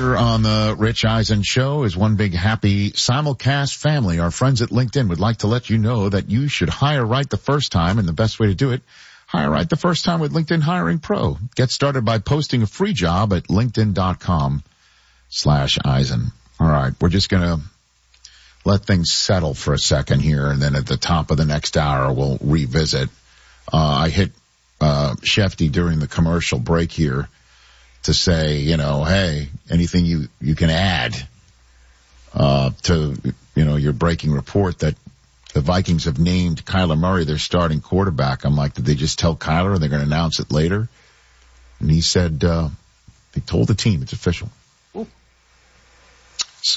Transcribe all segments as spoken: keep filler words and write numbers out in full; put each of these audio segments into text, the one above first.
Here on the Rich Eisen Show is one big happy simulcast family. Our friends at LinkedIn would like to let you know that you should hire right the first time, and the best way to do it, hire right the first time with LinkedIn Hiring Pro. Get started by posting a free job at linkedin.com slash Eisen. All right, we're just going to let things settle for a second here, and then at the top of the next hour, we'll revisit. Uh, I hit uh Shefty during the commercial break here to say, you know, hey, anything you, you can add uh to, you know, your breaking report that the Vikings have named Kyler Murray their starting quarterback. I'm like, did they just tell Kyler they're going to announce it later? And he said, uh, they told the team it's official. Ooh. So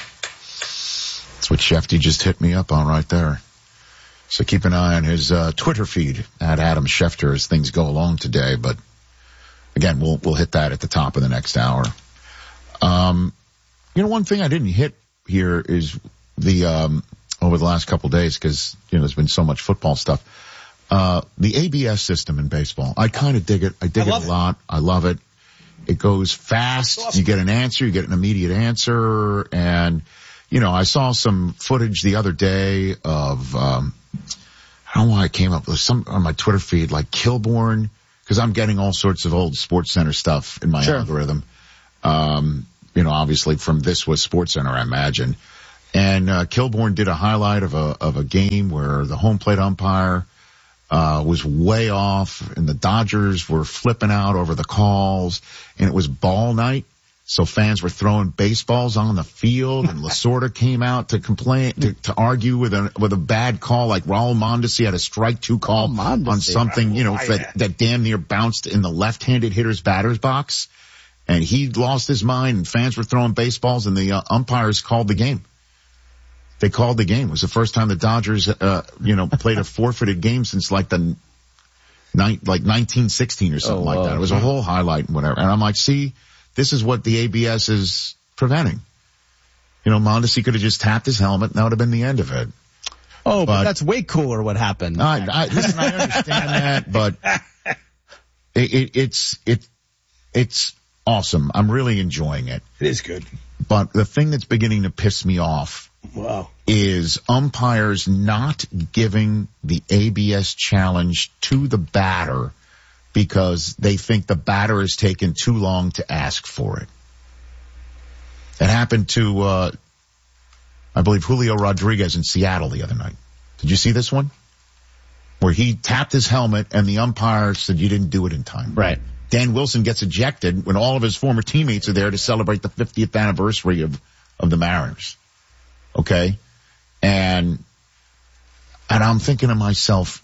that's what Shefty just hit me up on right there. So keep an eye on his uh, Twitter feed at Adam Schefter as things go along today. But again, we'll we'll hit that at the top of the next hour. Um, you know, one thing I didn't hit here is the um, over the last couple of days because you know there's been so much football stuff. Uh, the A B S system in baseball, I kind of dig it. I dig I it a lot. It. I love it. It goes fast. Awesome. You get an answer. You get an immediate answer. And you know, I saw some footage the other day of. Um, I don't know why I came up with some on my Twitter feed, like Kilborn, because I'm getting all sorts of old Sports Center stuff in my sure. algorithm. Um, you know, obviously from This Was Sports Center, I imagine. And uh, Kilborn did a highlight of a of a game where the home plate umpire uh was way off, and the Dodgers were flipping out over the calls, and it was ball night. So fans were throwing baseballs on the field, and Lasorda came out to complain, to, to argue with a with a bad call, like Raul Mondesi had a strike two call oh, on something, you know, that, that damn near bounced in the left-handed hitter's batter's box, and he lost his mind, and fans were throwing baseballs, and the uh, umpires called the game. They called the game. It was the first time the Dodgers, uh, you know, played a forfeited game since like the ni- like nineteen sixteen or something oh, like that. It was a whole highlight and whatever. And I'm like, see. This is what the A B S is preventing. You know, Mondesi could have just tapped his helmet, and that would have been the end of it. Oh, but, but that's way cooler what happened. I, I, listen, I understand that, but it, it, it's it, it's awesome. I'm really enjoying it. It is good. But the thing that's beginning to piss me off wow. is umpires not giving the A B S challenge to the batter because they think the batter has taken too long to ask for it. It happened to, uh, I believe, Julio Rodriguez in Seattle the other night. Did you see this one? Where he tapped his helmet and the umpire said you didn't do it in time. Right. Dan Wilson gets ejected when all of his former teammates are there to celebrate the fiftieth anniversary of, of the Mariners. Okay? And, and I'm thinking to myself,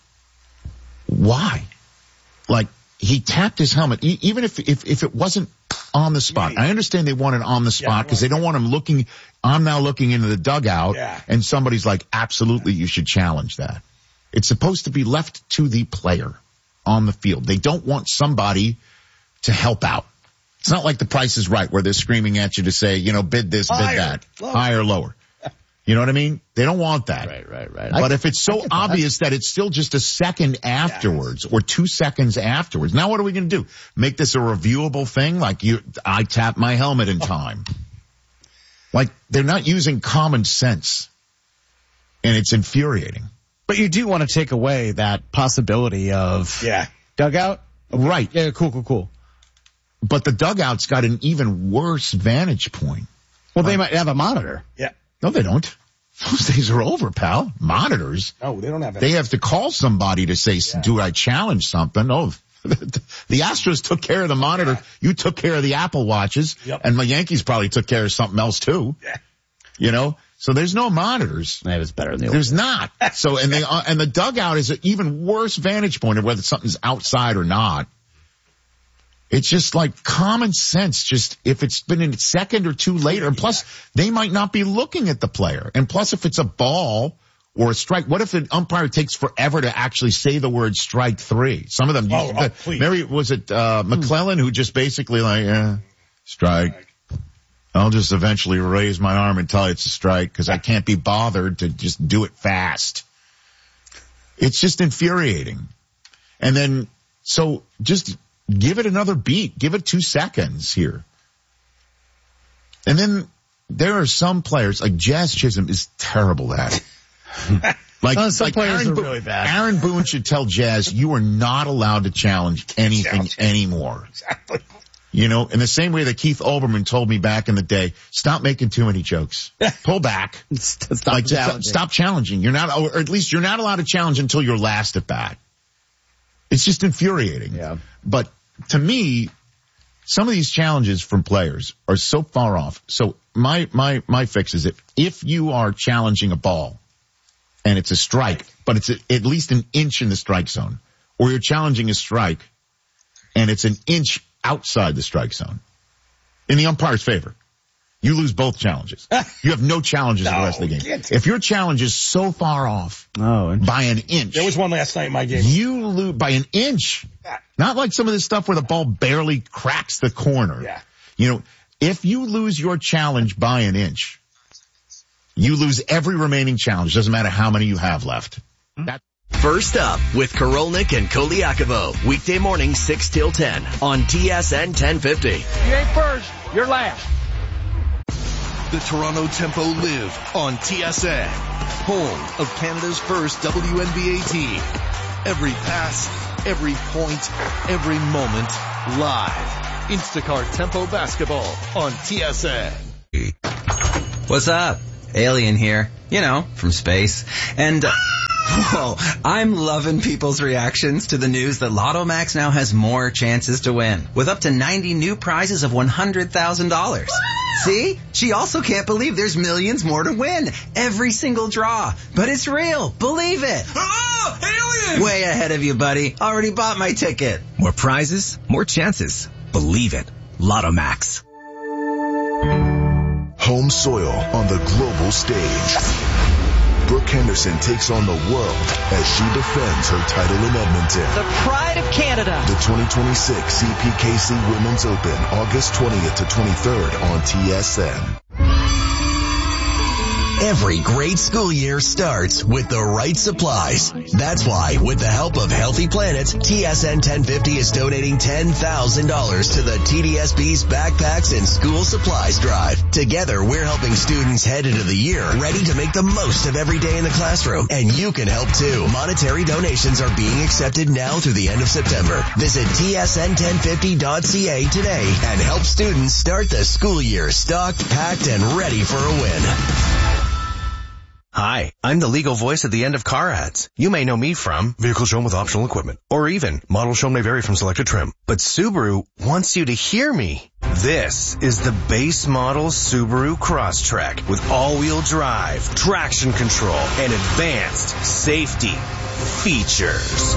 why? Like, he tapped his helmet, e- even if, if, if it wasn't on the spot. I understand they want it on the spot because yeah, they don't want him looking, I'm now looking into the dugout yeah. and somebody's like, absolutely, you should challenge that. It's supposed to be left to the player on the field. They don't want somebody to help out. It's not like The Price is Right where they're screaming at you to say, you know, bid this, higher, bid that, lower. higher, lower. You know what I mean? They don't want that. Right, right, right. But I, if it's so obvious that. that it's still just a second afterwards yes. or two seconds afterwards, now what are we going to do? Make this a reviewable thing? Like you, I tapped my helmet in time. Like they're not using common sense. And it's infuriating. But you do want to take away that possibility of yeah. dugout? Right. Yeah, cool, cool, cool. But the dugout's got an even worse vantage point. Well, like, they might have a monitor. Yeah. No, they don't. Those days are over, pal. Monitors. No, they don't have They have to call somebody to say, yeah. do I challenge something? Oh, the Astros took care of the monitor. Yeah. You took care of the Apple Watches. Yep. And my Yankees probably took care of something else too. Yeah. You know? So there's no monitors. That was better than the old There's days. not. So, and they, uh, and the dugout is an even worse vantage point of whether something's outside or not. It's just like common sense. Just if it's been a second or two later, and plus they might not be looking at the player. And plus if it's a ball or a strike, what if an umpire takes forever to actually say the word strike three? Some of them, oh, use, oh, the, Mary, was it, uh, McClellan who just basically like, eh, strike. I'll just eventually raise my arm and tell you it's a strike because I can't be bothered to just do it fast. It's just infuriating. And then, so just give it another beat. Give it two seconds here. And then there are some players, like Jazz Chisholm is terrible at it. Like, oh, some like players Aaron are Bo- really bad. Aaron Boone should tell Jazz, you are not allowed to challenge anything challenge. anymore. Exactly. You know, in the same way that Keith Olbermann told me back in the day, stop making too many jokes. Pull back. Stop like, challenging. Stop challenging. You're not, or at least you're not allowed to challenge until you're last at bat. It's just infuriating. Yeah. But to me, some of these challenges from players are so far off. So my, my, my fix is if, if you are challenging a ball and it's a strike, but it's a, at least an inch in the strike zone, or you're challenging a strike and it's an inch outside the strike zone, in the umpire's favor, you lose both challenges. You have no challenges no, in the rest of the game. Can't. If your challenge is so far off oh, by an inch. There was one last night in my game. You lose by an inch. Not like some of this stuff where the ball barely cracks the corner. Yeah. You know, if you lose your challenge by an inch, you lose every remaining challenge. Doesn't matter how many you have left. That- First Up with Korolnik and Koliakovo. Weekday morning six till ten on T S N ten fifty. You ain't first, you're last. The Toronto Tempo live on T S N, home of Canada's first W N B A team. Every pass, every point, every moment, live. Instacart Tempo Basketball on T S N. What's up? Alien here. You know, from space. And, uh, whoa, I'm loving people's reactions to the news that Lotto Max now has more chances to win, with up to ninety new prizes of one hundred thousand dollars. See? She also can't believe there's millions more to win. Every single draw. But it's real. Believe it. Oh, alien! Way ahead of you, buddy. Already bought my ticket. More prizes, more chances. Believe it. Lotto Max. Home soil on the global stage. Brooke Henderson takes on the world as she defends her title in Edmonton. The pride of Canada. The twenty twenty-six C P K C Women's Open, August twentieth to twenty-third on T S N. Every great school year starts with the right supplies. That's why, with the help of Healthy Planet, T S N ten fifty is donating ten thousand dollars to the T D S B's Backpacks and School Supplies Drive. Together, we're helping students head into the year ready to make the most of every day in the classroom. And you can help too. Monetary donations are being accepted now through the end of September. Visit T S N ten fifty dot C A today and help students start the school year stocked, packed, and ready for a win. Hi, I'm the legal voice at the end of car ads. You may know me from vehicle shown with optional equipment, or even model shown may vary from selected trim. But Subaru wants you to hear me. This is the base model Subaru Crosstrek with all-wheel drive, traction control, and advanced safety features.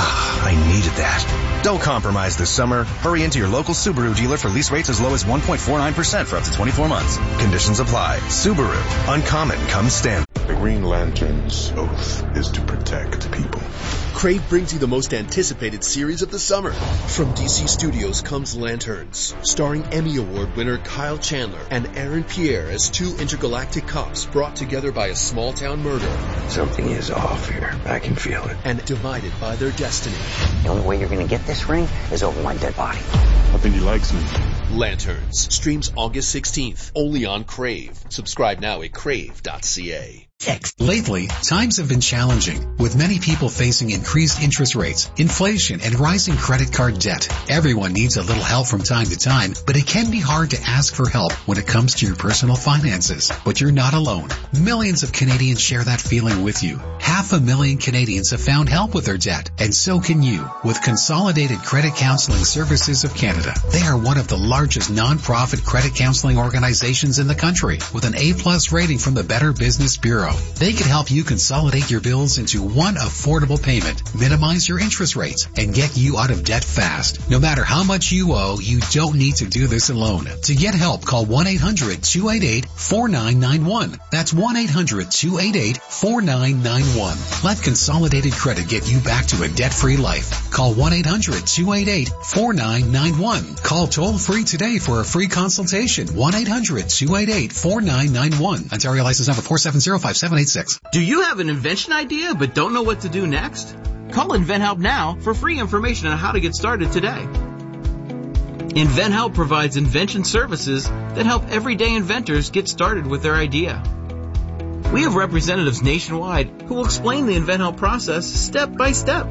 I needed that. Don't compromise this summer. Hurry into your local Subaru dealer for lease rates as low as one point four nine percent for up to twenty-four months. Conditions apply. Subaru. Uncommon comes standard. The Green Lantern's oath is to protect people. Crave brings you the most anticipated series of the summer. From D C Studios comes Lanterns, starring Emmy Award winner Kyle Chandler and Aaron Pierre as two intergalactic cops brought together by a small-town murder. Something is off here. I can feel it. And divided by their destiny. The only way you're going to get this ring is over my dead body. I think he likes me. Lanterns streams August sixteenth, only on Crave. Subscribe now at crave dot c a. Lately, times have been challenging, with many people facing increased interest rates, inflation, and rising credit card debt. Everyone needs a little help from time to time, but it can be hard to ask for help when it comes to your personal finances. But you're not alone. Millions of Canadians share that feeling with you. Half a million Canadians have found help with their debt, and so can you, with Consolidated Credit Counseling Services of Canada. They are one of the largest non-profit credit counseling organizations in the country, with an A-plus rating from the Better Business Bureau. They can help you consolidate your bills into one affordable payment, minimize your interest rates, and get you out of debt fast. No matter how much you owe, you don't need to do this alone. To get help, call one eight hundred two eight eight four nine nine one. That's one eight hundred two eight eight four nine nine one. Let Consolidated Credit get you back to a debt-free life. Call one eight hundred two eight eight four nine nine one. Call toll-free today for a free consultation. one eight hundred two eight eight four nine nine one. Ontario license number four seven zero five seven eight six. Do you have an invention idea but don't know what to do next? Call InventHelp now for free information on how to get started today. InventHelp provides invention services that help everyday inventors get started with their idea. We have representatives nationwide who will explain the InventHelp process step by step.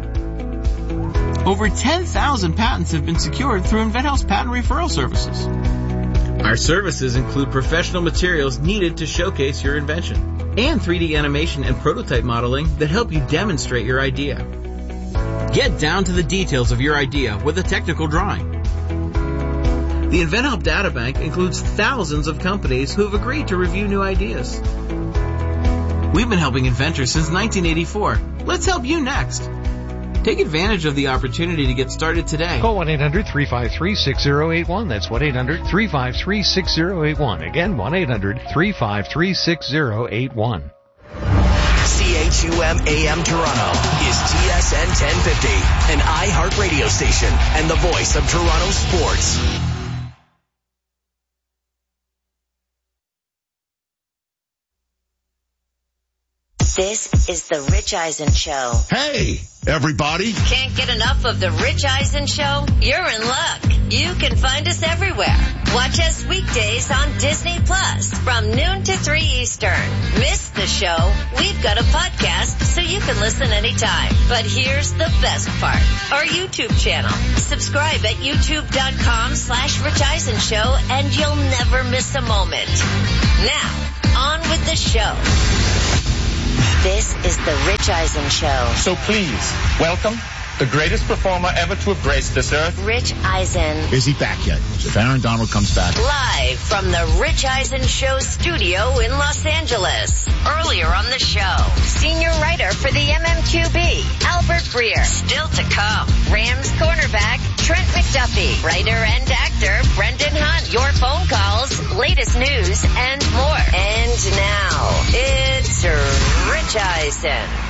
Over ten thousand patents have been secured through InventHelp's patent referral services. Our services include professional materials needed to showcase your invention and three D animation and prototype modeling that help you demonstrate your idea. Get down to the details of your idea with a technical drawing. The InventHelp Databank includes thousands of companies who have agreed to review new ideas. We've been helping inventors since nineteen eighty-four. Let's help you next. Take advantage of the opportunity to get started today. Call one eight hundred three five three six zero eight one. That's one eight hundred three five three six zero eight one. Again, one eight hundred three five three six zero eight one. C H U M A M Toronto is T S N ten fifty, an iHeart radio station and the voice of Toronto sports. This is the Rich Eisen Show. Hey, everybody. Can't get enough of the Rich Eisen Show? You're in luck. You can find us everywhere. Watch us weekdays on Disney Plus from noon to three Eastern. Miss the show? We've got a podcast so you can listen anytime. But here's the best part. Our YouTube channel. Subscribe at youtube.com slash Rich Eisen Show and you'll never miss a moment. Now, on with the show. This is the Rich Eisen Show. So please, welcome the greatest performer ever to have graced this earth. Rich Eisen. Is he back yet? If Aaron Donald comes back. Live from the Rich Eisen Show studio in Los Angeles. Earlier on the show, senior writer for the M M Q B, Albert Breer. Still to come, Rams cornerback Trent McDuffie. Writer and actor Brendan Hunt. Your phone calls, latest news, and more. And now, it's Rich Eisen.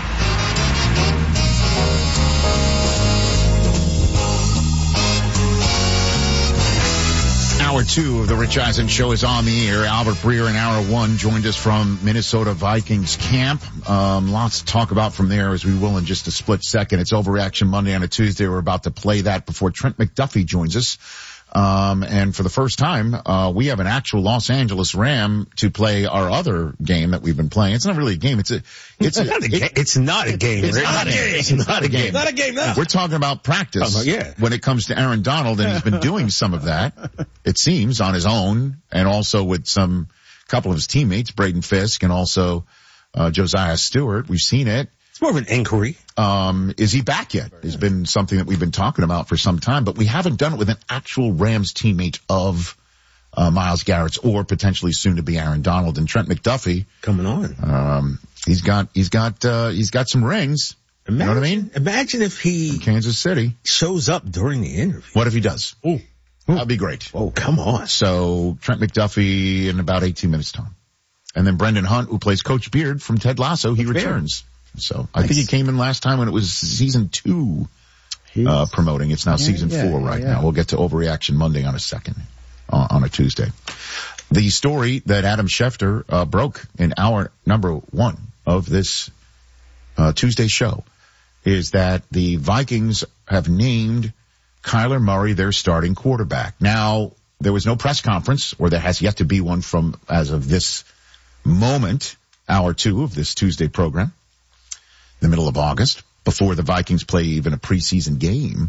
Hour two of the Rich Eisen Show is on the air. Albert Breer in hour one joined us from Minnesota Vikings camp. Um, lots to talk about from there, as we will in just a split second. It's Overreaction Monday on a Tuesday. We're about to play that before Trent McDuffie joins us. Um, and for the first time, uh, we have an actual Los Angeles Ram to play our other game that we've been playing. It's not really a game. It's a, it's, it's a, not a game. It's not a game. It's not a game. It's not a game. It's not a game. No. We're talking about practice. Oh, yeah. When it comes to Aaron Donald, and he's been doing some of that, it seems, on his own, and also with some couple of his teammates, Braden Fisk and also, uh, Josiah Stewart. We've seen it. It's more of an inquiry. Um, is he back yet? Has been something that we've been talking about for some time, but we haven't done it with an actual Rams teammate of uh, Myles Garrett's or potentially soon to be Aaron Donald. And Trent McDuffie coming on. Um, he's got he's got uh, he's got some rings. Imagine, you know what I mean? Imagine if he From Kansas City shows up during the interview. What if he does? Ooh. That'd be great. Oh, come on. So Trent McDuffie in about eighteen minutes time, and then Brendan Hunt, who plays Coach Beard from Ted Lasso, he Coach returns. Beard. So I nice. think he came in last time when it was season two uh, promoting. It's now yeah, season yeah, four right yeah. now. We'll get to Overreaction Monday on a second, uh, on a Tuesday. The story that Adam Schefter uh, broke in hour number one of this uh, Tuesday show is that the Vikings have named Kyler Murray their starting quarterback. Now, there was no press conference, or there has yet to be one from as of this moment, hour two of this Tuesday program. The middle of August, before the Vikings play even a preseason game.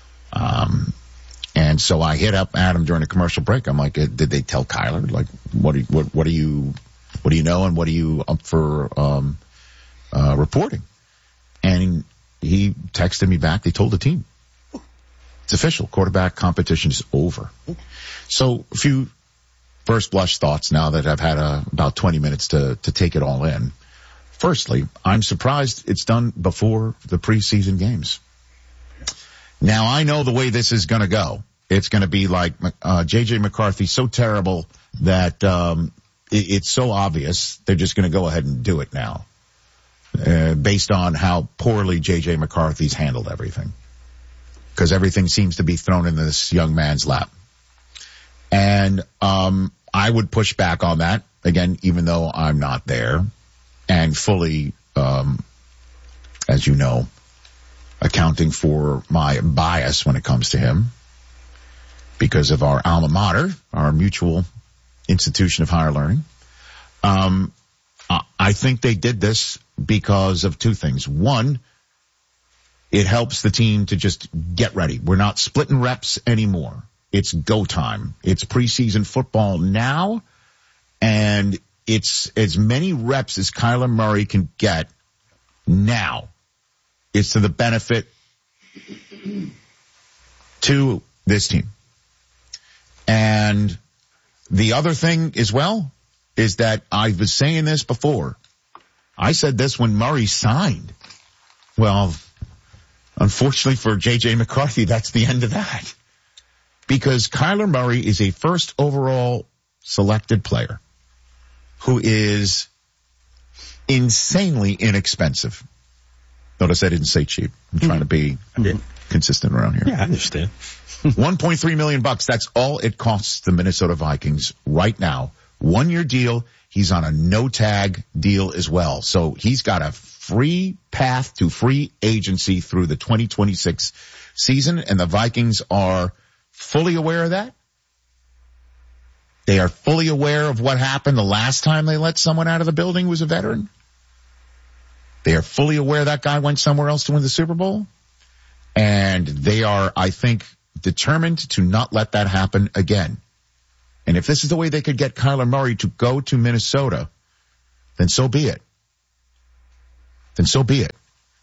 Um, and so I hit up Adam during a commercial break. I'm like, did they tell Kyler? Like, what do you, what, what do you, what do you know and what are you up for, um, uh, reporting? And he texted me back. They told the team. It's official. Quarterback competition is over. So a few first blush thoughts now that I've had uh, about twenty minutes to, to take it all in. Firstly, I'm surprised it's done before the preseason games. Now, I know the way this is going to go. It's going to be like uh, J J McCarthy, so terrible that um, it, it's so obvious they're just going to go ahead and do it now, uh, based on how poorly J J McCarthy's handled everything, because everything seems to be thrown in this young man's lap. And um, I would push back on that, again, even though I'm not there. And fully, um, as you know, accounting for my bias when it comes to him. because of our alma mater, our mutual institution of higher learning. Um, I think they did this because of two things. One, it helps the team to just get ready. We're not splitting reps anymore. It's go time. It's preseason football now, and it's as many reps as Kyler Murray can get now. It's to the benefit to this team. And the other thing as well is that I was saying this before. I said this when Murray signed. Well, unfortunately for J J McCarthy, that's the end of that. Because Kyler Murray is a first overall selected player who is insanely inexpensive. Notice I didn't say cheap. I'm trying to be mm-hmm. consistent around here. Yeah, I understand. one point three million bucks. That's all it costs the Minnesota Vikings right now. One year deal. He's on a no tag deal as well. So he's got a free path to free agency through the twenty twenty-six season, and the Vikings are fully aware of that. They are fully aware of what happened the last time they let someone out of the building who was a veteran. They are fully aware that guy went somewhere else to win the Super Bowl. And they are, I think, determined to not let that happen again. And if this is the way they could get Kyler Murray to go to Minnesota, then so be it. Then so be it.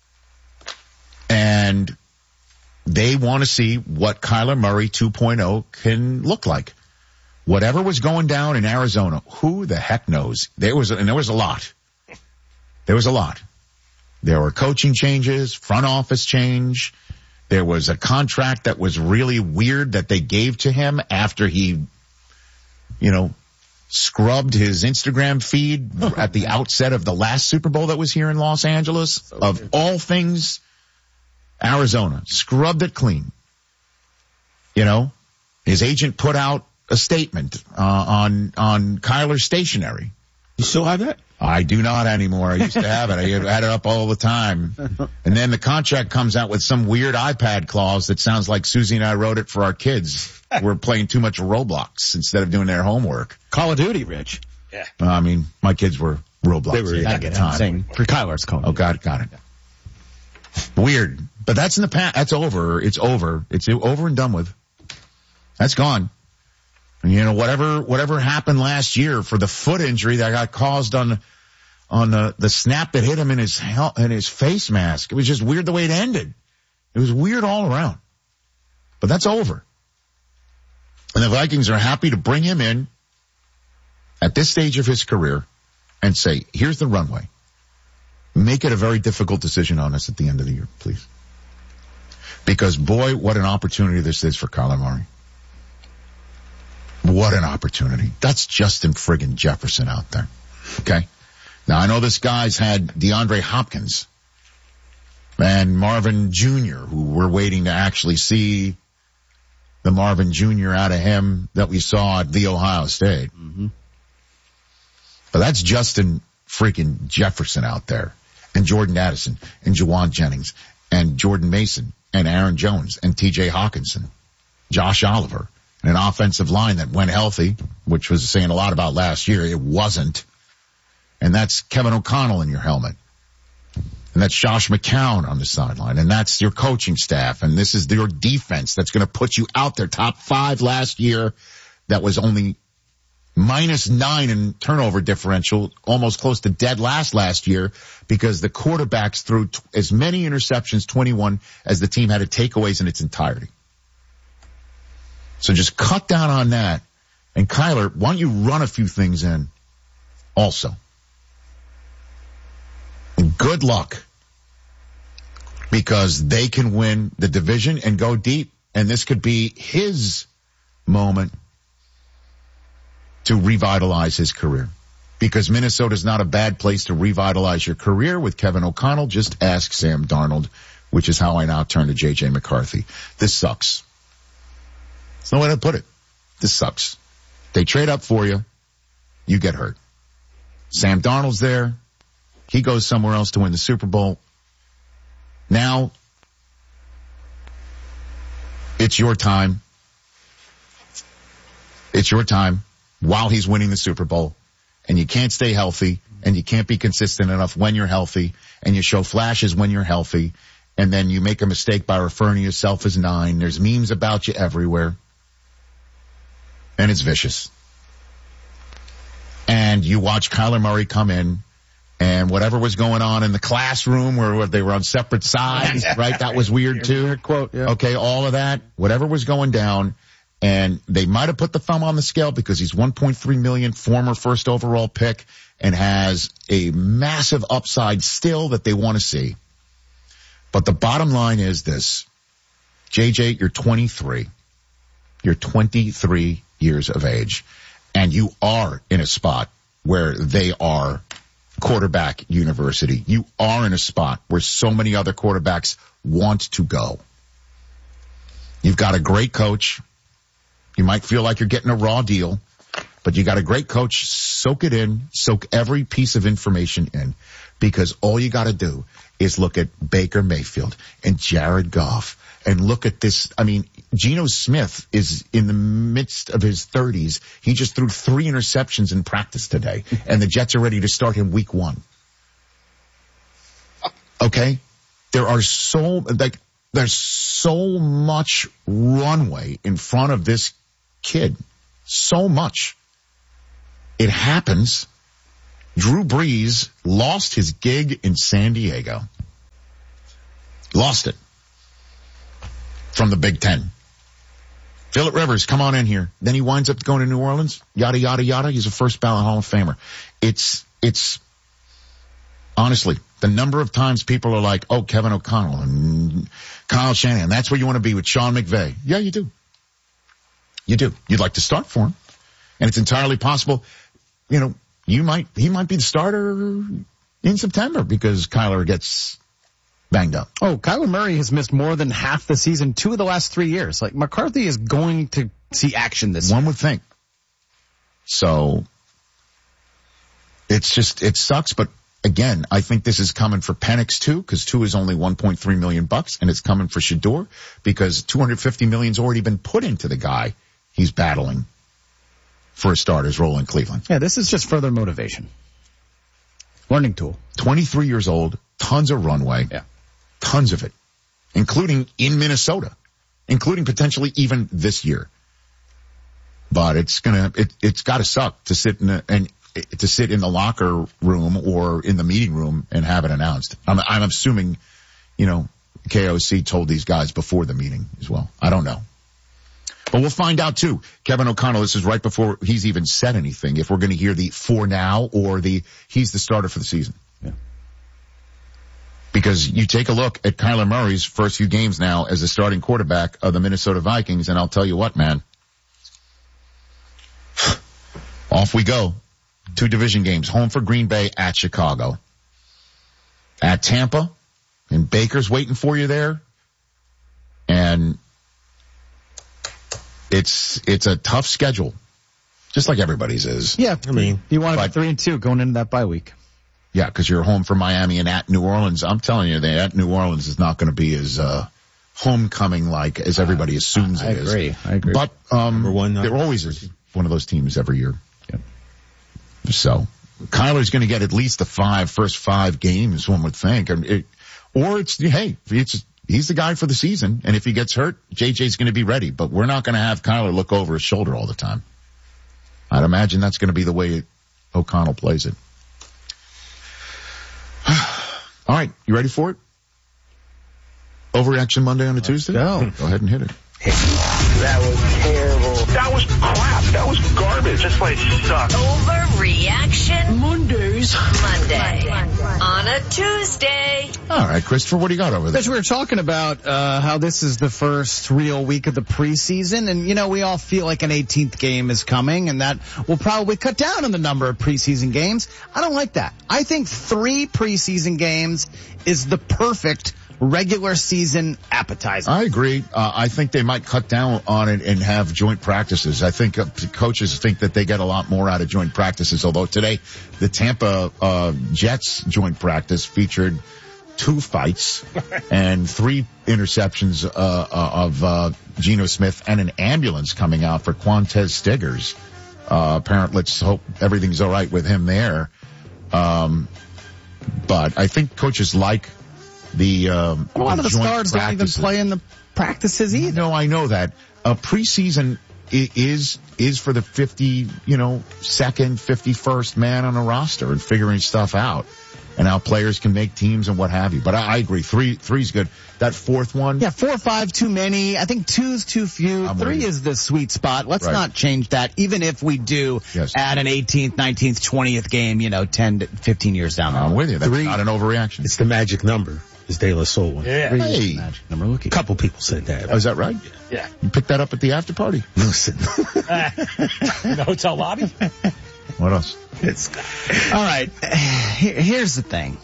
And they want to see what Kyler Murray two point oh can look like. Whatever was going down in Arizona, who the heck knows? There was, and there was a lot. There was a lot. There were coaching changes, front office change. There was a contract that was really weird that they gave to him after he, you know, scrubbed his Instagram feed at the outset of the last Super Bowl that was here in Los Angeles. So of weird. All things, Arizona scrubbed it clean. You know, his agent put out a statement uh, on on Kyler stationery. You still have that? I do not anymore. I used to have it. I had it up all the time. And then the contract comes out with some weird iPad clause that sounds like Susie and I wrote it for our kids. We're playing too much Roblox instead of doing their homework. Call of Duty, Rich. Yeah. Uh, I mean, my kids were Roblox they were, at the time. Saying for Kyler's Call. Oh, got it, got it. Weird. But that's in the past. That's over. It's over. It's over and done with. That's gone. You know, whatever, whatever happened last year for the foot injury that got caused on, on the, the snap that hit him in his, in his face mask. It was just weird the way it ended. It was weird all around. But that's over. And the Vikings are happy to bring him in at this stage of his career and say, here's the runway. Make it a very difficult decision on us at the end of the year, please. Because boy, what an opportunity this is for Kyler Murray. What an opportunity. That's Justin friggin' Jefferson out there. Okay. Now I know this guy's had DeAndre Hopkins and Marvin Junior, who we're waiting to actually see the Marvin Junior out of him that we saw at The Ohio State. Mm-hmm. But that's Justin freaking Jefferson out there, and Jordan Addison, and Juwan Jennings, and Jordan Mason, and Aaron Jones, and T J Hawkinson, Josh Oliver. An offensive line that went healthy, which was saying a lot about last year. It wasn't. And that's Kevin O'Connell in your helmet. And that's Josh McCown on the sideline. And that's your coaching staff. And this is your defense that's going to put you out there. Top five last year. That was only minus nine in turnover differential, almost close to dead last last year, because the quarterbacks threw t- as many interceptions, twenty-one, as the team had to takeaways in its entirety. So just cut down on that. And Kyler, why don't you run a few things in also? And good luck, because they can win the division and go deep. And this could be his moment to revitalize his career, because Minnesota's not a bad place to revitalize your career with Kevin O'Connell. Just ask Sam Darnold, which is how I now turn to J J McCarthy. This sucks. There's no way to put it. This sucks. They trade up for you. You get hurt. Sam Darnold's there. He goes somewhere else to win the Super Bowl. Now, it's your time. It's your time while he's winning the Super Bowl, and you can't stay healthy, and you can't be consistent enough when you're healthy, and you show flashes when you're healthy, and then you make a mistake by referring to yourself as nine. There's memes about you everywhere, and it's vicious. And you watch Kyler Murray come in, and whatever was going on in the classroom where they were on separate sides, right? That was weird too. Weird quote, yeah. Okay, all of that, whatever was going down, and they might have put the thumb on the scale because he's one point three million, former first overall pick, and has a massive upside still that they want to see. But the bottom line is this. J J, you're twenty-three. You're twenty-three years of age, and you are in a spot where they are quarterback university. You are in a spot where so many other quarterbacks want to go. You've got a great coach. You might feel like you're getting a raw deal, but you got a great coach. Soak it in. Soak every piece of information in, because all you got to do is look at Baker Mayfield and Jared Goff and look at this. I mean, Geno Smith is in the midst of his thirties. He just threw three interceptions in practice today, and the Jets are ready to start him week one. Okay? There are so, like, there's so much runway in front of this kid. So much. It happens. Drew Brees lost his gig in San Diego. Lost it. From the Big Ten. Phillip Rivers, come on in here. Then he winds up going to New Orleans. Yada, yada, yada. He's a first ballot Hall of Famer. It's, it's, honestly, the number of times people are like, oh, Kevin O'Connell and Kyle Shanahan, that's where you want to be with Sean McVay. Yeah, you do. You do. You'd like to start for him. And it's entirely possible, you know, you might, he might be the starter in September because Kyler gets banged up. Oh, Kyler Murray has missed more than half the season, two of the last three years. Like, McCarthy is going to see action this year. One would think. So, it's just, it sucks, but again, I think this is coming for Penix too, because two is only one point three million bucks, and it's coming for Shador because two hundred fifty million's already been put into the guy he's battling for a starter's role in Cleveland. Yeah, this is just further motivation. Learning tool. twenty-three years old, tons of runway. Yeah. Tons of it, including in Minnesota, including potentially even this year. But it's gonna, it, it's gotta suck to sit in a, and to sit in the locker room or in the meeting room and have it announced. I'm, I'm assuming, you know, K O C told these guys before the meeting as well. I don't know. But we'll find out too. Kevin O'Connell, this is right before he's even said anything, if we're going to hear the for now or the he's the starter for the season. Yeah. Because you take a look at Kyler Murray's first few games now as the starting quarterback of the Minnesota Vikings, and I'll tell you what, man. Off we go. Two division games. Home for Green Bay, at Chicago. At Tampa, and Baker's waiting for you there. And it's it's a tough schedule, just like everybody's is. Yeah, I mean, you want to be three and two going into that bye week. Yeah, because you're home for Miami and at New Orleans. I'm telling you, that at New Orleans is not going to be as uh, homecoming like as everybody assumes I it is. I agree. I agree. But um, Number one, there always is one of those teams every year. Yep. So Kyler's going to get at least the five first five games, one would think, and it, or it's hey, it's he's the guy for the season, and if he gets hurt, J J's going to be ready. But we're not going to have Kyler look over his shoulder all the time. I'd imagine that's going to be the way O'Connell plays it. All right, you ready for it? Overreaction Monday on a Tuesday? Go. Go ahead and hit it. That was terrible. That was crap. That was garbage. This place sucks. Overreaction Mondays. Monday. On a Tuesday. All right, Christopher, what do you got over there? As we were talking about uh how this is the first real week of the preseason, and, you know, we all feel like an eighteenth game is coming, and that will probably cut down on the number of preseason games. I don't like that. I think three preseason games is the perfect regular season appetizer. I agree. Uh, I think they might cut down on it and have joint practices. I think uh, coaches think that they get a lot more out of joint practices, although today the Tampa uh, Jets joint practice featured two fights and three interceptions uh, uh, of uh, Geno Smith and an ambulance coming out for Quantez Stiggers. Uh, apparently, let's hope everything's all right with him there. Um, but I think coaches like the um, a lot of the joint stars don't even practices. play in the practices either. No, I know that. Uh, preseason i- is is for the fifty, you know, second, fifty-first man on a roster and figuring stuff out. And how players can make teams and what have you. But I, I agree. Three, three's good. That fourth one. Yeah, four or five too many. I think two's too few. I'm Three with you. is the sweet spot. Let's Right. not change that, even if we do Yes. add an eighteenth, nineteenth, twentieth game, you know, ten to fifteen years down the road. I'm with you. That's Three. not an overreaction. It's the magic number, as De La Soul one. Yeah. Three is Hey. the magic number. Look A at couple people said that. Oh, is that right? Yeah. You picked that up at the after party. Listen. In the hotel lobby? What else? It's, All right. Here- Here's the thing.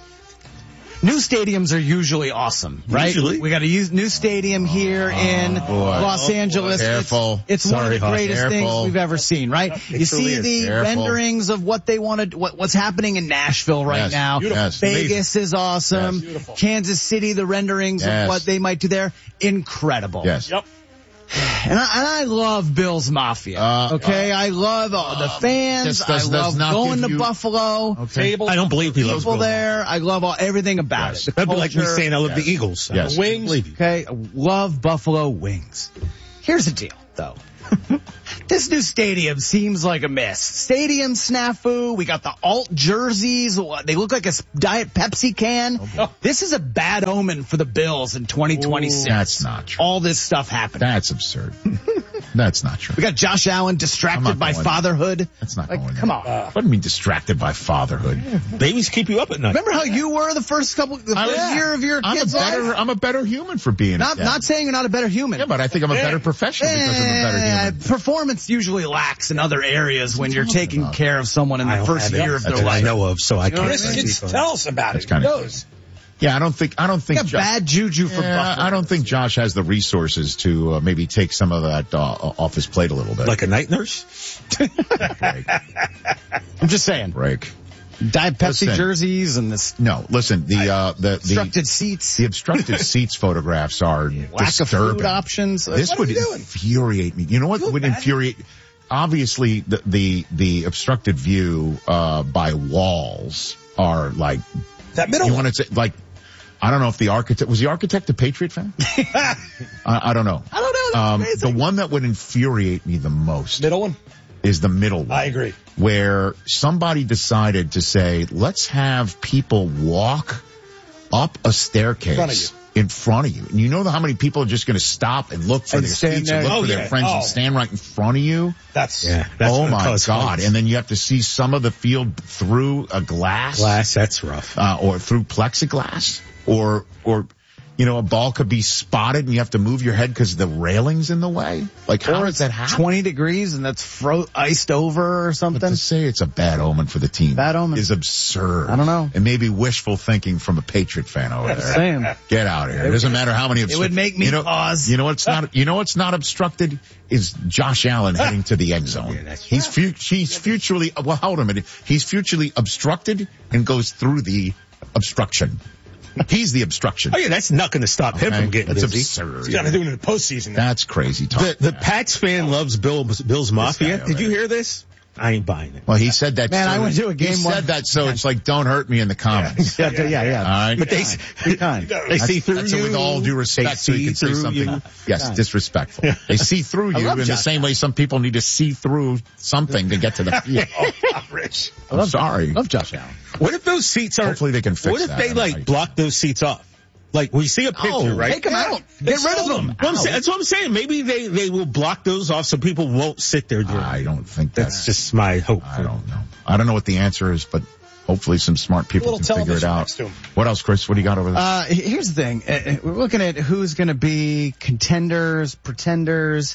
New stadiums are usually awesome, right? Usually. We got a u- new stadium here in boy. Los Oh, Angeles. boy. Careful. It's, it's one Sorry, of the Hawk. greatest Careful. things we've ever seen, right? You truly see is. the Careful. renderings of what they wanted, what, what's happening in Nashville right Yes. now. Beautiful. Yes. Vegas is awesome. Yes. Beautiful. Kansas City, the renderings Yes. of what they might do there, incredible. Yes. Yep. And I, and I love Bills Mafia. Uh, okay, I love all the fans. Just does- I does love not going give to you- Buffalo. Okay. Table. I don't believe he loves People Bill. there. I love all everything about Yes. it. The That'd be like me culture. saying I love Yes. the Eagles. I Yes. don't Wings. believe you. Okay, I love Buffalo wings. Here's the deal, though. This new stadium seems like a mess. Stadium snafu. We got the alt jerseys. They look like a s- Diet Pepsi can. Oh. This is a bad omen for the Bills in twenty twenty-six. That's not true. All this stuff happening. That's absurd. That's not true. We got Josh Allen I'm distracted not by going- fatherhood. That's not Like, going come there. on. What do you mean distracted by fatherhood? Babies keep you up at night. Remember how you were the first couple, the I- first yeah. year of your I'm a kid's better, life? I'm a better human for being Not, a dad. not saying you're not a better human. Yeah, but I think I'm a better professional because I'm a better Eh, human. Performance usually lacks in other areas when you're talking taking about? care of someone in I the don't first have year it of that their I life. know of, so I Chris can't. can speak on tell it. us about That's it. kinda He cool. knows. Yeah, I don't think, I don't think Got Jo- bad juju for Yeah, Buffalo. I don't think Josh has the resources to uh, maybe take some of that uh, off his plate a little bit. Like a night nurse? break, I'm just saying. break. Diet Pepsi Listen. jerseys and this No, listen, the uh, the obstructed the, seats, the obstructed seats photographs are lack disturbing. of food options. This What are would we doing? infuriate me. You know what would infuriate? Obviously, the the, the obstructed view uh, by walls are like That middle you one. want to say like. I don't know if the architect was the architect a Patriot fan. I, I don't know. I don't know. That's Um, amazing. the one that would infuriate me the most Middle one? is the middle one. I agree. Where somebody decided to say, let's have people walk up a staircase Front of you. in front of you. And you know how many people are just going to stop and look for And their stand seats there. and look Oh, for yeah. their friends Oh. and stand right in front of you? That's Yeah. That's Oh what my caused God. fights. And then you have to see some of the field through a glass. Glass, that's rough. Uh, or through plexiglass, or, or, you know, a ball could be spotted and you have to move your head because the railing's in the way. Like, how Or does it's that happen? twenty degrees and that's fro- iced over or But something. to say it's a bad omen for the team Bad omen. is absurd. I don't know. It may be wishful thinking from a Patriot fan over there. Saying. Get out of here. It doesn't matter how many. It would make me you know, pause. You know what's not? You know what's not obstructed is Josh Allen heading to the end zone. Yeah, that's he's fu- he's futurely. Well, hold on a minute. He's futurely obstructed and goes through the obstruction. He's the obstruction. Oh yeah, that's not going to stop him Okay? from getting That's busy. absurd. He's got to do it in the postseason. That's crazy talk. The, the Pats fan loves Bill, Bill's Mafia. guy Did you over hear this? I ain't buying it. Well, he said that. Man, so I went to a game He one- said that, so it's like, don't hurt me in the comments. Yeah, yeah, yeah. All right. But they, Be kind. they That's- see through that's you. with all due respect, so They you can see say through something. you. Yes, Right. disrespectful. They see through I you love in the Josh same way some people need to see through something to get to the field. Rich. I I'm love, sorry. love Josh Allen. What if those seats are? Hopefully they can fix What if that. they I like don't know. block those seats off? Like we see a picture, Oh, right? Take him out. Get rid of them. Well, I'm saying- that's what I'm saying. Maybe they, they will block those off so people won't sit there during. I don't think That's that's. just my hope. I don't know. I don't know what the answer is, but hopefully some smart people little can figure it television out. next to him. What else, Chris? What do you got over there? Uh, here's the thing. Uh, We're looking at who's going to be contenders, pretenders.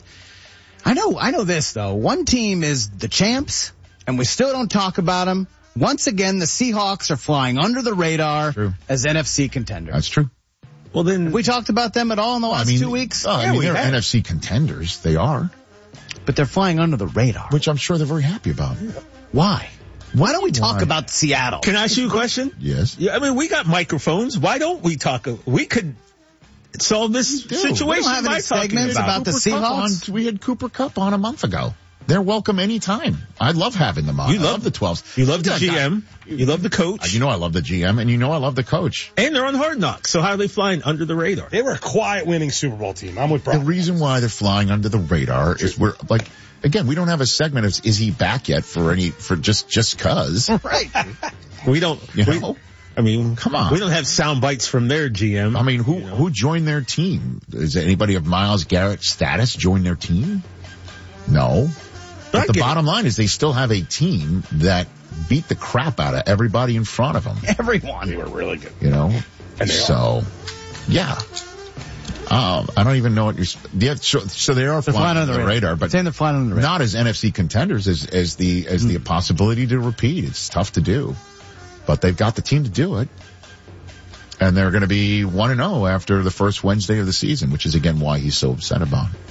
I know, I know this though. One team is the champs, and we still don't talk about them. Once again, the Seahawks are flying under the radar True. as N F C contenders. That's true. Well, then Have we talked about them at all in the last I mean, two weeks? oh, I Yeah, mean, we they're have. N F C contenders. They are, But they're flying under the radar. which I'm sure they're very happy about. Why? Why don't we talk Why? about Seattle? Can I ask you a question? Yes. Yeah, I mean, we got microphones. Why don't we talk? We could solve this situation. We don't have any segments about, about the Seahawks. On, we had Cooper Kupp on a month ago. They're welcome anytime. I love having them on. You love, I love the twelves. You love the G M. You love the coach. You know I love the G M, and you know I love the coach. And they're on Hard Knocks, so how are they flying under the radar? They were a quiet winning Super Bowl team. I'm with Brock. The reason why they're flying under the radar is we're like, again, we don't have a segment of is he back yet for any, for just, just cause. Right. We don't, you we, know? I mean, come on. We don't have sound bites from their G M. I mean, who, you know? who joined their team? Is anybody of Myles Garrett's status join their team? No. But the bottom line is they still have a team that beat the crap out of everybody in front of them. Everyone. They were really good. You know? And they so, are. yeah. Um, I don't even know what you're, yeah, so, so they are flying, flying under the radar, radar but they're flying under the radar. Not as N F C contenders as, as the, as mm. the possibility to repeat. It's tough to do, but they've got the team to do it. And they're going to be one and oh after the first Wednesday of the season, which is again why he's so upset about it.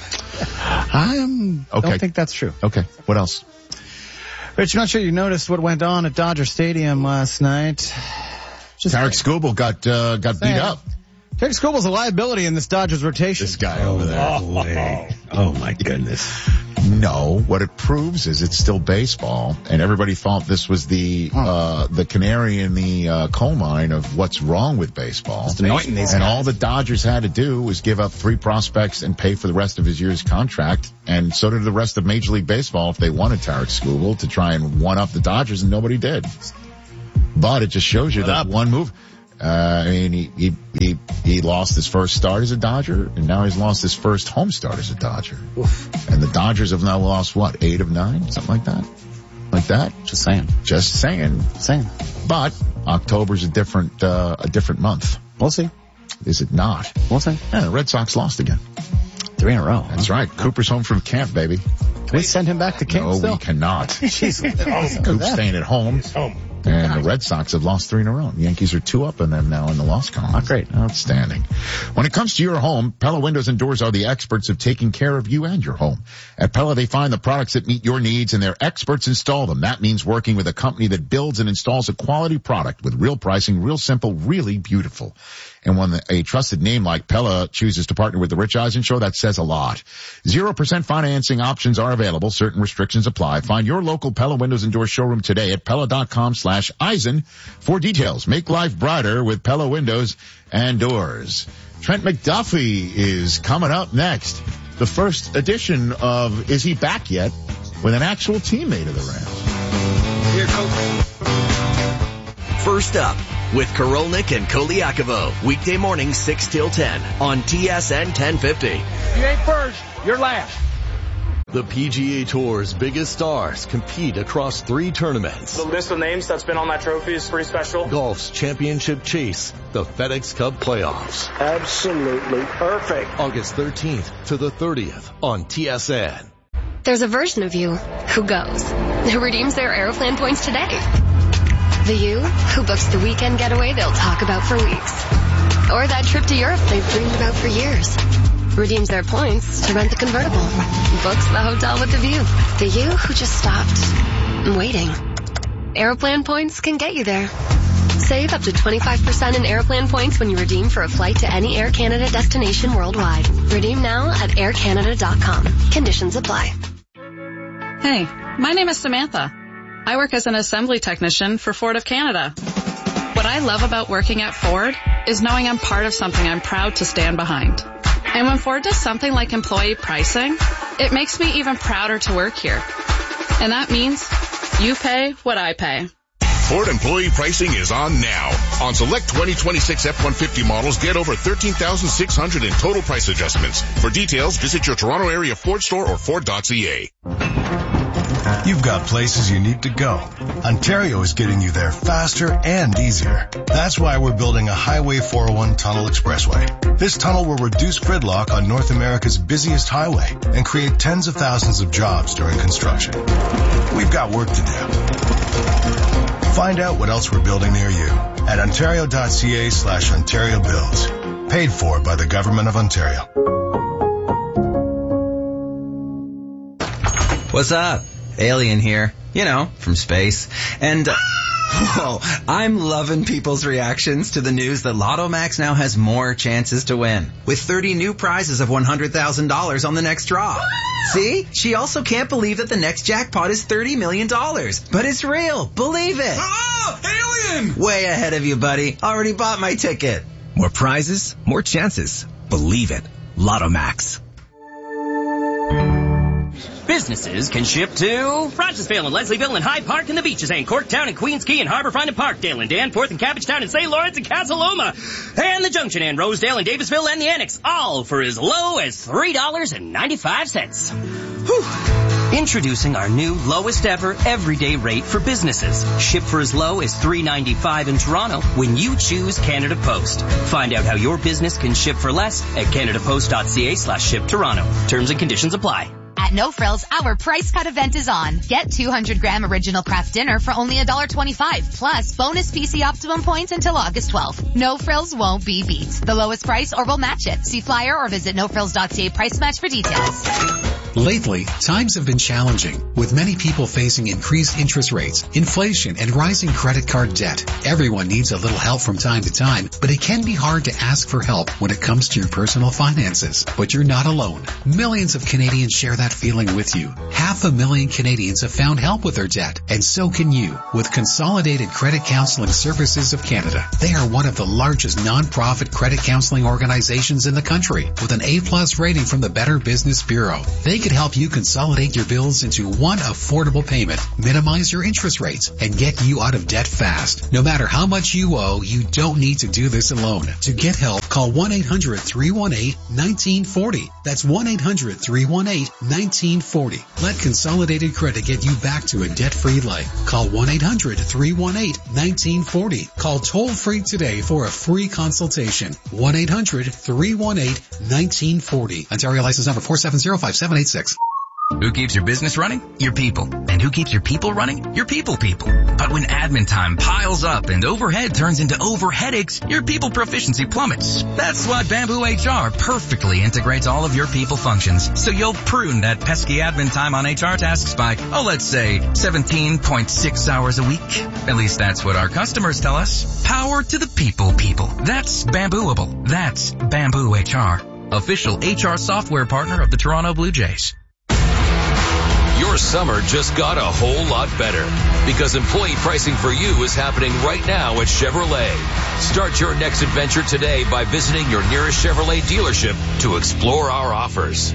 I um, okay. don't think that's true. Okay. What else? Rich, I'm not sure you noticed what went on at Dodger Stadium last night. Just Tarek Skubal got, uh, got beat up. Tarek Skubal's a liability in this Dodgers rotation. This guy over there. Oh, oh my goodness. No, what it proves is it's still baseball, and everybody thought this was the uh the canary in the uh, coal mine of what's wrong with baseball. And guys. all the Dodgers had to do was give up three prospects and pay for the rest of his year's contract, and so did the rest of Major League Baseball if they wanted Tarek Skubal to try and one up the Dodgers, and nobody did. But it just shows you what that up? one move. Uh, I mean, he, he, he, he lost his first start as a Dodger, and now he's lost his first home start as a Dodger. Oof. And the Dodgers have now lost, what, eight of nine? Something like that? Like that? Just saying. Just saying. Saying. But October's a different, uh, a different month. We'll see. Is it not? We'll see. Yeah, the Red Sox lost again. Three in a row. That's huh? right. Cooper's home from camp, baby. Can we send him back to camp no, still? we cannot. Jeez. Coop's staying at home. He's home. And the Red Sox have lost three in a row. The Yankees are two up and then now in the loss column. Not great. Outstanding. When it comes to your home, Pella Windows and Doors are the experts of taking care of you and your home. At Pella, they find the products that meet your needs and their experts install them. That means working with a company that builds and installs a quality product with real pricing, real simple, really beautiful. And when a trusted name like Pella chooses to partner with the Rich Eisen Show, that says a lot. Zero percent financing options are available. Certain restrictions apply. Find your local Pella Windows and Doors showroom today at Pella.com slash Eisen for details. Make life brighter with Pella Windows and Doors. Trent McDuffie is coming up next. The first edition of Is He Back Yet? With an actual teammate of the Rams. Here, Coach. First up, with Korolnik and Koliakovo, weekday morning six till ten on T S N ten fifty. You ain't first, you're last. The P G A Tour's biggest stars compete across three tournaments. The list of names that's been on that trophy is pretty special. Golf's championship chase, the FedEx Cup playoffs. Absolutely perfect. August thirteenth to the thirtieth on T S N. There's a version of you who goes, who redeems their Aeroplan points today. The you who books the weekend getaway they'll talk about for weeks. Or that trip to Europe they've dreamed about for years. Redeems their points to rent the convertible. Books the hotel with the view. The you who just stopped waiting. Aeroplan points can get you there. Save up to twenty-five percent in Aeroplan points when you redeem for a flight to any Air Canada destination worldwide. Redeem now at air canada dot com. Conditions apply. Hey, my name is Samantha. I work as an assembly technician for Ford of Canada. What I love about working at Ford is knowing I'm part of something I'm proud to stand behind. And when Ford does something like employee pricing, it makes me even prouder to work here. And that means you pay what I pay. Ford employee pricing is on now. On select twenty twenty-six F one fifty models, get over thirteen thousand six hundred in total price adjustments. For details, visit your Toronto area Ford store or Ford dot C A. You've got places you need to go. Ontario is getting you there faster and easier. That's why we're building a Highway four oh one Tunnel Expressway. This tunnel will reduce gridlock on North America's busiest highway and create tens of thousands of jobs during construction. We've got work to do. Find out what else we're building near you at ontario dot c a slash Ontario Builds. Paid for by the Government of Ontario. What's up? Alien here, you know, from space. And, uh, whoa, I'm loving people's reactions to the news that Lotto Max now has more chances to win, with thirty new prizes of one hundred thousand dollars on the next draw. See? She also can't believe that the next jackpot is thirty million dollars. But it's real. Believe it. Oh, alien! Way ahead of you, buddy. Already bought my ticket. More prizes, more chances. Believe it. Lotto Max. Businesses can ship to Rogersville and Leslieville and Hyde Park and the Beaches and Corktown and Queens Key and Harborfront and Parkdale and Danforth and Cabbagetown and Saint Lawrence and Casa Loma and the Junction and Rosedale and Davisville and the Annex, all for as low as three dollars and ninety-five cents. Whew. Introducing our new lowest ever everyday rate for businesses. Ship for as low as three dollars and ninety-five cents in Toronto when you choose Canada Post. Find out how your business can ship for less at canadapost.ca slash ship Toronto. Terms and conditions apply. At No Frills, our price cut event is on. Get two hundred gram original craft dinner for only one dollar twenty-five, plus bonus P C Optimum points until August twelfth. No Frills won't be beat. The lowest price or we'll match it. See flyer or visit no frills dot c a price match for details. Lately, times have been challenging, with many people facing increased interest rates, inflation, and rising credit card debt. Everyone needs a little help from time to time, but it can be hard to ask for help when it comes to your personal finances. But you're not alone. Millions of Canadians share that feeling with you. Half a million Canadians have found help with their debt, and so can you with Consolidated Credit Counseling Services of Canada. They are one of the largest non-profit credit counseling organizations in the country, with an A-plus rating from the Better Business Bureau. They can help you consolidate your bills into one affordable payment, minimize your interest rates, and get you out of debt fast. No matter how much you owe, you don't need to do this alone. To get help, call one eight hundred three one eight one nine four zero. That's one eight hundred three one eight one nine four zero. Let Consolidated Credit get you back to a debt-free life. Call one eight hundred three one eight one nine four zero. Call toll-free today for a free consultation. one eight hundred three one eight one nine four zero. Ontario license number four seven zero five seven eight six. Who keeps your business running? Your people. And who keeps your people running? Your people people. But when admin time piles up and overhead turns into over headaches, your people proficiency plummets. That's why Bamboo H R perfectly integrates all of your people functions. So you'll prune that pesky admin time on H R tasks by, oh, let's say seventeen point six hours a week. At least that's what our customers tell us. Power to the people people. That's Bambooable. That's Bamboo H R. Official H R software partner of the Toronto Blue Jays. Your summer just got a whole lot better because employee pricing for you is happening right now at Chevrolet. Start your next adventure today by visiting your nearest Chevrolet dealership to explore our offers.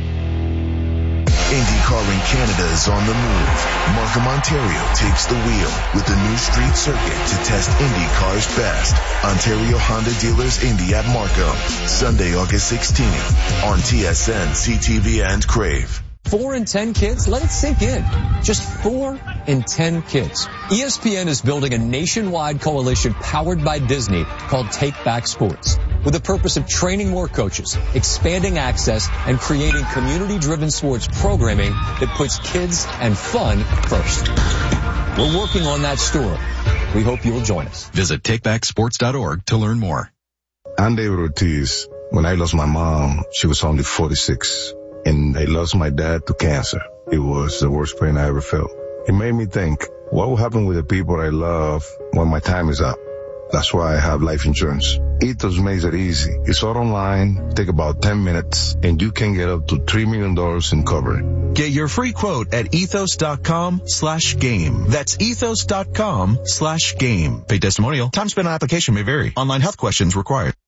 IndyCar in Canada is on the move. Markham, Ontario takes the wheel with the new street circuit to test IndyCar's best. Ontario Honda Dealers Indy at Markham, Sunday, August sixteenth on T S N, C T V, and Crave. Four in ten kids? Let it sink in. Just four in ten kids. E S P N is building a nationwide coalition powered by Disney called Take Back Sports, with the purpose of training more coaches, expanding access, and creating community-driven sports programming that puts kids and fun first. We're working on that story. We hope you'll join us. Visit take back sports dot org to learn more. I'm David Ortiz. When I lost my mom, she was only forty-six. And I lost my dad to cancer. It was the worst pain I ever felt. It made me think, what will happen with the people I love when my time is up? That's why I have life insurance. Ethos makes it easy. It's all online, take about ten minutes, and you can get up to three million dollars in coverage. Get your free quote at ethos.com slash game. That's ethos.com slash game. Paid testimonial. Time spent on application may vary. Online health questions required.